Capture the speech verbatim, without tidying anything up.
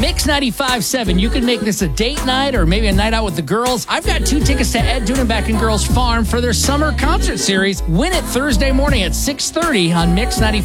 Mix ninety-five point seven. You can make this a date night or maybe a night out with the girls. I've got two tickets to Ed Dudenbeck and Girls Farm for their summer concert series. Win it Thursday morning at six thirty on Mix ninety-five.